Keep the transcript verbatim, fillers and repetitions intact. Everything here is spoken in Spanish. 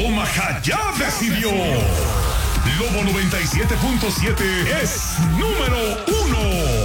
Omaha ya decidió. Lobo noventa y siete punto siete es número uno.